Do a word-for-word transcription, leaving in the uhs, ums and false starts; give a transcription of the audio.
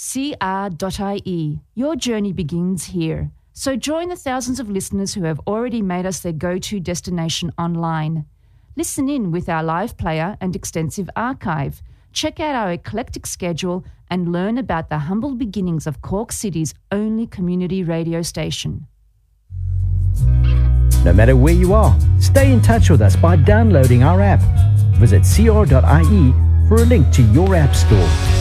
C R dot I E. Your journey begins here. So join the thousands of listeners who have already made us their go-to destination online. Listen in with our live player and extensive archive. Check out our eclectic schedule and learn about the humble beginnings of Cork City's only community radio station. No matter where you are, stay in touch with us by downloading our app. Visit C R dot I E for a link to your app store.